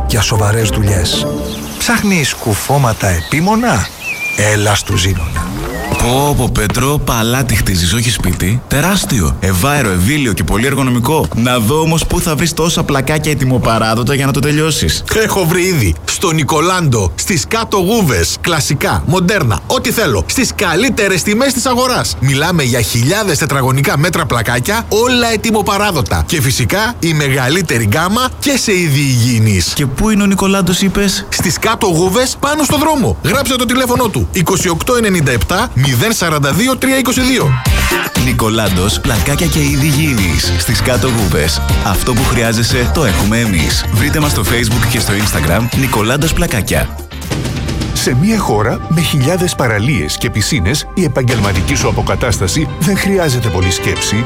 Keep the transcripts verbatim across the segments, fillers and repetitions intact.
για σοβαρές δουλειές. Ψάχνεις κουφώματα επίμονα? Έλα στου Ζήνονα. Πω πω Πέτρο, παλάτι χτίζεις, όχι σπίτι. Τεράστιο, ευάερο, ευήλιο και πολύ εργονομικό. Να δω όμως πού θα βρεις τόσα πλακάκια ετοιμοπαράδοτα για να το τελειώσεις. Έχω βρει ήδη στο Νικολάντο, στις κάτω γούβες. Κλασικά, μοντέρνα, ό,τι θέλω. Στις καλύτερες τιμές της αγοράς. Μιλάμε για χιλιάδες τετραγωνικά μέτρα πλακάκια, όλα ετοιμοπαράδοτα. Και φυσικά η μεγαλύτερη γκάμα και σε είδη υγιεινής. Και πού είναι ο Νικολάντος, είπες? Στις κάτω γούβες, πάνω στο δρόμο. Γράψε το τηλέφωνο του είκοσι οκτώ ενενήντα επτά μηδέν σαράντα δύο τριακόσια είκοσι δύο. Νικολάντος, πλακάκια και είδη υγιεινής. Στις κάτω γούβες. Αυτό που χρειάζεσαι το έχουμε εμείς. Βρείτε μας στο Facebook και στο Instagram Νικολάντος Πλακάκια. Σε μια χώρα με χιλιάδες παραλίες και πισίνες, η επαγγελματική σου αποκατάσταση δεν χρειάζεται πολλή σκέψη.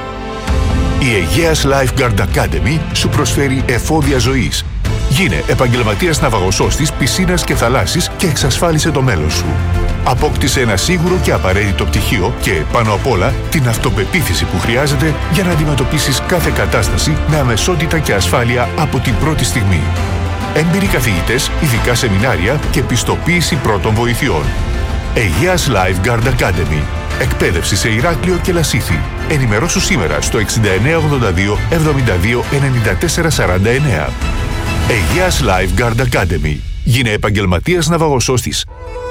Η Αιγαίας Lifeguard Academy σου προσφέρει εφόδια ζωής. Γίνε επαγγελματίας ναυαγοσώστης, πισίνας και θαλάσσης και εξασφάλισε το μέλλον σου. Απόκτησε ένα σίγουρο και απαραίτητο πτυχίο και, πάνω απ' όλα, την αυτοπεποίθηση που χρειάζεται για να αντιμετωπίσεις κάθε κατάσταση με αμεσότητα και ασφάλεια από την πρώτη στιγμή. Έμπειροι καθηγητές, ειδικά σεμινάρια και πιστοποίηση πρώτων βοηθειών. Αιγαίας Lifeguard Academy. Εκπαίδευση σε Ηράκλειο και Λασίθι. Ενημερώσου σήμερα στο εξήντα εννέα ογδόντα δύο εβδομήντα δύο ενενήντα τέσσερα σαράντα εννέα. Αιγαίας Lifeguard Academy. Γίνε επαγγελματίας ναυαγοσώστης.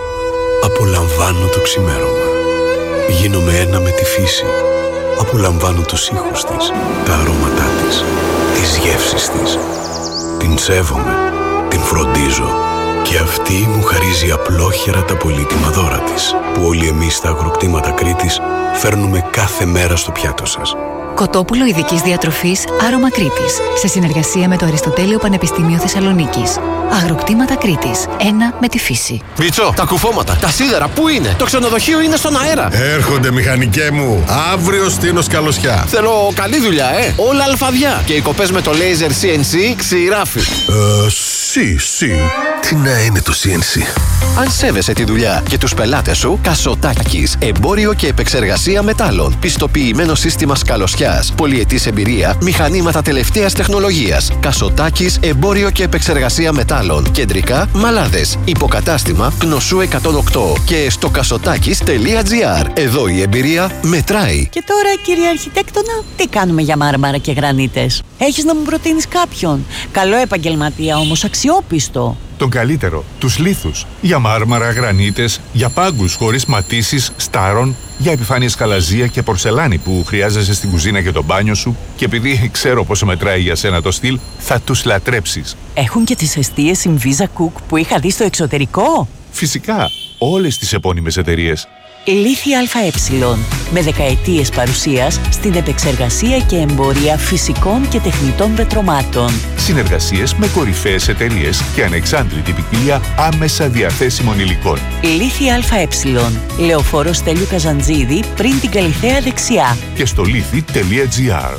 Απολαμβάνω το ξημέρωμα. Γίνομαι ένα με τη φύση. Απολαμβάνω τους ήχους της, τα αρώματά της, τις γεύσεις της. Την σέβομαι, την φροντίζω και αυτή μου χαρίζει απλόχερα τα πολύτιμα δώρα της, που όλοι εμείς στα αγροκτήματα Κρήτης φέρνουμε κάθε μέρα στο πιάτο σας. Κοτόπουλο ειδικής διατροφής Άρωμα Κρήτης, σε συνεργασία με το Αριστοτέλειο Πανεπιστήμιο Θεσσαλονίκης. Αγροκτήματα Κρήτης. Ένα με τη φύση. Μίτσο, τα κουφώματα, τα σίδερα, πού είναι? Το ξενοδοχείο είναι στον αέρα. Έρχονται, μηχανικέ μου. Αύριο στείνω σκαλωσιά. Θέλω καλή δουλειά, ε. Όλα αλφαδιά. Και οι κοπές με το laser σι εν σι ξηράφι. Ε, σι, σι. Τι να είναι το σι εν σι? Αν σέβεσαι τη δουλειά και τους πελάτες σου, Κασοτάκης. Εμπόριο και επεξεργασία μετάλλων. Πιστοποιημένο σύστημα σκαλωσιάς. Πολυετής εμπειρία. Μηχανήματα τελευταίας τεχνολογίας. Κασοτάκης. Εμπόριο και επεξεργασία μετάλλων. Κεντρικά Μαλάδες. Υποκατάστημα Κνωσού εκατόν οκτώ. Και στο κασοτάκης τελεία τζι άρ. Εδώ η εμπειρία μετράει. Και τώρα, κύριε Αρχιτέκτονα, τι κάνουμε για μάρμαρα και γρανίτες? Έχεις να μου προτείνεις κάποιον? Καλό επαγγελματία όμως, αξιόπιστο. Τον καλύτερο, τους λίθους. Για μάρμαρα, γρανίτες, για πάγκους χωρίς ματίσεις, στάρων, για επιφάνειες χαλαζία και πορσελάνη που χρειάζεσαι στην κουζίνα και το μπάνιο σου, και επειδή ξέρω πόσο μετράει για σένα το στυλ, θα τους λατρέψεις. Έχουν και τις εστίες Inviza Cook που είχα δει στο εξωτερικό. Φυσικά, όλες τις επώνυμες εταιρείες. Λίθη ΑΕ, με δεκαετίες παρουσίας στην επεξεργασία και εμπορία φυσικών και τεχνητών πετρωμάτων. Συνεργασίες με κορυφαίες εταιρείες και ανεξάντλητη ποικιλία άμεσα διαθέσιμων υλικών. Λίθη ΑΕ, Λεωφόρο Στέλιου Καζαντζίδη, πριν την Καλιθέα δεξιά. Και στο λίθη τελεία τζι άρ.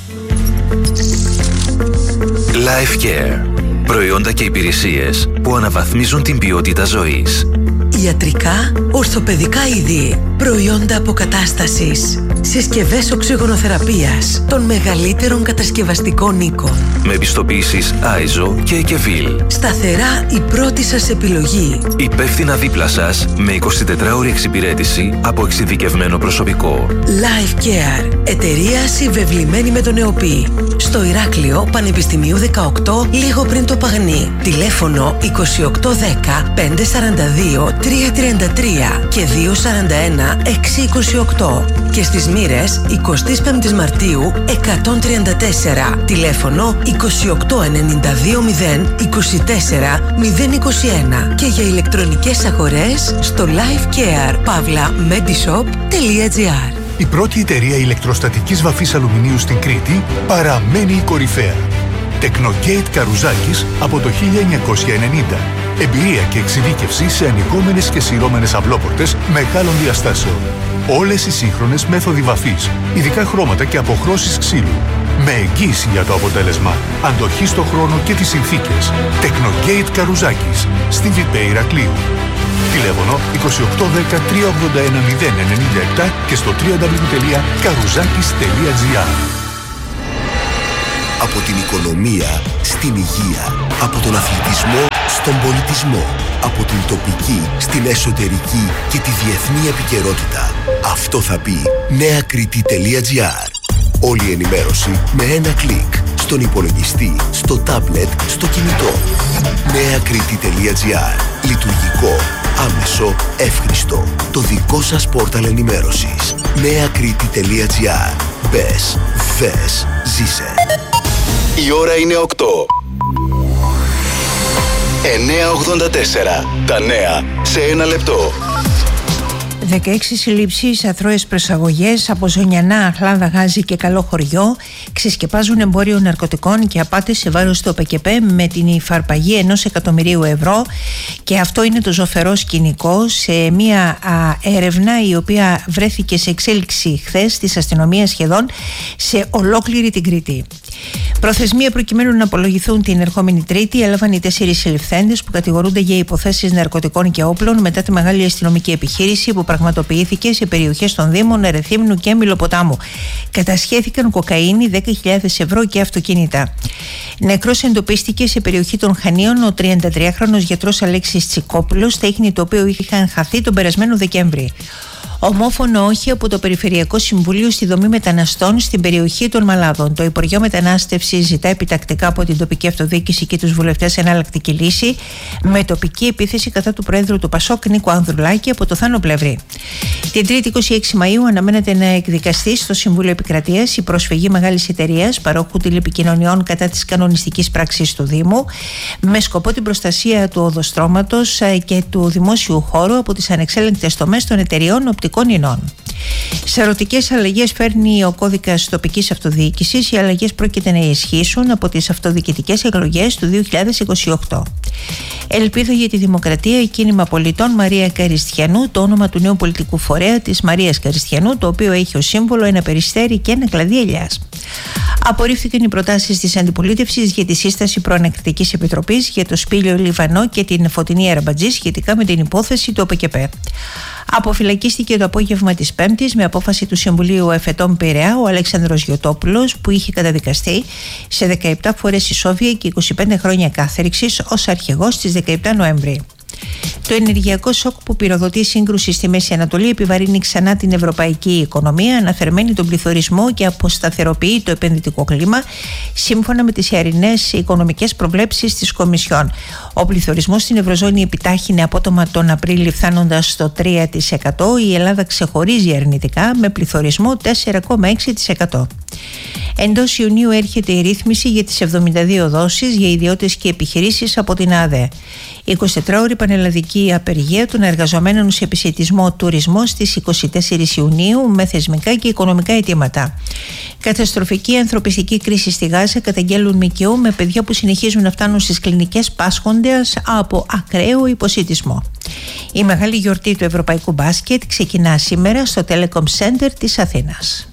Life Care. Προϊόντα και υπηρεσίες που αναβαθμίζουν την ποιότητα ζωής. Ιατρικά, ορθοπαιδικά είδη, προϊόντα αποκατάστασης, συσκευές οξυγονοθεραπείας των μεγαλύτερων κατασκευαστικών οίκων. Με επιστοποιήσεις άιζο και Εκεβίλ. Σταθερά η πρώτη σας επιλογή. Υπεύθυνα δίπλα σας με εικοσιτετράωρη εξυπηρέτηση από εξειδικευμένο προσωπικό. Life Care. Εταιρεία συμβεβλημένη με τον ΕΟΠΗ. Στο Ηράκλειο Πανεπιστημίου δεκαοκτώ, λίγο πριν το Παγνί. Τηλέφωνο είκοσι οκτώ δέκα πεντακόσια σαράντα δύο τριακόσια τριάντα τρία και διακόσια σαράντα ένα εξακόσια είκοσι οκτώ. Και στις Μοίρες εικοστή πέμπτη Μαρτίου εκατόν τριάντα τέσσερα. Τηλέφωνο είκοσι οκτώ ενενήντα δύο μηδέν είκοσι τέσσερα μηδέν είκοσι ένα. Και για ηλεκτρονικές αγορές στο lifecare παύλα medishop τελεία τζι άρ. Η πρώτη εταιρεία ηλεκτροστατικής βαφής αλουμινίου στην Κρήτη παραμένει η κορυφαία. Τεκνογέιτ Καρουζάκης από το χίλια εννιακόσια ενενήντα. Εμπειρία και εξειδίκευση σε ανοιγόμενες και σειρώμενες αυλόπορτες μεγάλων διαστάσεων. Όλες οι σύγχρονες μέθοδοι βαφής, ειδικά χρώματα και αποχρώσεις ξύλου. Με εγγύηση για το αποτέλεσμα, αντοχή στο χρόνο και τις συνθήκες. Τεκνογέιτ Καρουζάκης, στη Βιπέ Ηρακλείου. Τηλέφωνο είκοσι οκτώ δέκα τριακόσια ογδόντα ένα μηδέν ενενήντα επτά και στο double-u double-u double-u τελεία καρουζάκης τελεία τζι άρ. Από την οικονομία στην υγεία, από τον αθλητισμό στον πολιτισμό. Από την τοπική στην εσωτερική και τη διεθνή επικαιρότητα. Αυτό θα πει νέακρήτη.gr. Όλη η ενημέρωση με ένα κλικ. Στον υπολογιστή, στο τάμπλετ, στο κινητό. νέακρήτη.gr. Λειτουργικό, άμεσο, εύχριστο. Το δικό σας πόρταλ ενημέρωσης. νέακρήτη.gr. Μπες, δες, ζήσε. Η ώρα είναι οκτώ. εννιά ογδόντα τέσσερα. Τα νέα σε ένα λεπτό. δεκαέξι συλλήψεις, αθρώες προσαγωγές από Ζωνιανά, Αχλάδα, Γάζη και Καλό Χωριό ξεσκεπάζουν εμπόριο ναρκωτικών και απάτες σε βάρος του ΟΠΕΚΕΠ με την υφαρπαγή ενός εκατομμυρίου ευρώ, και αυτό είναι το ζωφερό σκηνικό σε μια α, έρευνα η οποία βρέθηκε σε εξέλιξη χθες της αστυνομίας σχεδόν σε ολόκληρη την Κρήτη. Προθεσμία προκειμένου να απολογηθούν την ερχόμενη Τρίτη έλαβαν οι τέσσερις συλληφθέντες που κατηγορούνται για υποθέσεις ναρκωτικών και όπλων μετά τη μεγάλη αστυνομική επιχείρηση που πραγματοποιήθηκε σε περιοχές των Δήμων Ερεθύμνου και Μυλοποτάμου. Κατασχέθηκαν κοκαίνη, δέκα χιλιάδες ευρώ και αυτοκίνητα. Νεκρός εντοπίστηκε σε περιοχή των Χανίων ο τριαντατριάχρονος γιατρός Αλέξης Τσικόπουλος, τέχνη το οποίο είχαν χαθεί τον περασμένο Δεκέμβρη. Ομόφωνο όχι από το Περιφερειακό Συμβούλιο στη δομή μεταναστών στην περιοχή των Μαλάδων. Το Υπουργείο Μετανάστευσης ζητά επιτακτικά από την τοπική αυτοδιοίκηση και τους βουλευτές εναλλακτική λύση με τοπική επίθεση κατά του Προέδρου του Πασόκ Νίκου Ανδρουλάκη από το Θάνο Πλεύρη. Την Τρίτη είκοσι έξι Μαΐου αναμένεται να εκδικαστεί στο Συμβούλιο Επικρατείας η προσφυγή μεγάλης εταιρείας παρόχου τηλεπικοινωνιών κατά της κανονιστικής πράξης του Δήμου με σκοπό την προστασία του οδοστρώματος και του δημόσιου χώρου από τις ανεξέλεγκτες τομές των εταιρεών οπτικών ινών. Σαρωτικές αλλαγές φέρνει ο κώδικας τοπικής αυτοδιοίκησης. Οι αλλαγές πρόκειται να ισχύσουν από τις αυτοδιοικητικές εκλογές του δύο χιλιάδες είκοσι οκτώ. Ελπίδα για τη Δημοκρατία, η Κίνημα Πολιτών Μαρία Καριστιανού, το όνομα του νέου πολιτικού φορέα της Μαρίας Καριστιανού, το οποίο έχει ως σύμβολο ένα περιστέρι και ένα κλαδί ελιάς. Απορρίφθηκαν οι προτάσεις της αντιπολίτευσης για τη σύσταση προανακριτικής επιτροπής για το Σπήλιο Λιβανό και την Φωτεινή Αραμπατζή σχετικά με την υπόθεση του ΟΠΕΚΕΠ. Αποφυλακίστηκε το απόγευμα της Πέμπτης με απόφαση του Συμβουλίου Εφετών Πειραιά ο Αλέξανδρος Γιωτόπουλος, που είχε καταδικαστεί σε δεκαεπτά φορές ισόβια και είκοσι πέντε χρόνια κάθριξης ως αρχηγός στις δεκαεπτά Νοεμβρίου. Το ενεργειακό σοκ που πυροδοτεί σύγκρουση στη Μέση Ανατολή επιβαρύνει ξανά την ευρωπαϊκή οικονομία, αναθερμαίνει τον πληθωρισμό και αποσταθεροποιεί το επενδυτικό κλίμα, σύμφωνα με τις ιαρινές οικονομικές προβλέψεις της Κομισιόν. Ο πληθωρισμός στην Ευρωζώνη επιτάχυνε απότομα τον Απρίλιο, φτάνοντας στο τρία τοις εκατό. Η Ελλάδα ξεχωρίζει αρνητικά με πληθωρισμό τέσσερα κόμμα έξι τοις εκατό. Εντός Ιουνίου έρχεται η ρύθμιση για τις εβδομήντα δύο δόσεις για ιδιώτες και επιχειρήσεις από την ΑΔΕ. Η εικοσιτετράωρη πανελλαδική απεργία των εργαζομένων σε επισιτισμό τουρισμό στις είκοσι τέσσερις Ιουνίου με θεσμικά και οικονομικά αιτήματα. Καταστροφική ανθρωπιστική κρίση στη Γάζα καταγγέλουν ΜΚΟ με παιδιά που συνεχίζουν να φτάνουν στις κλινικές πάσχοντας από ακραίο υποσιτισμό. Η μεγάλη γιορτή του ευρωπαϊκού μπάσκετ ξεκινά σήμερα στο Telecom Center της Αθήνας.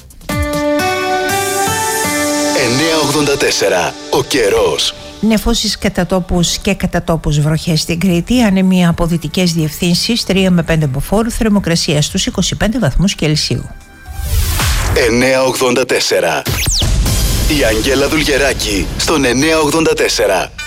εννιά ογδόντα τέσσερα. Ο καιρός. Νεφώσεις κατά τόπους και κατά τόπους βροχές στην Κρήτη, ανεμία από δυτικές διευθύνσεις τρία με πέντε μποφόρ, θερμοκρασία στους είκοσι πέντε βαθμούς Κελσίου. εννιά ογδόντα τέσσερα. Η Αγγέλα Δουλγεράκη στον εννιά ογδόντα τέσσερα.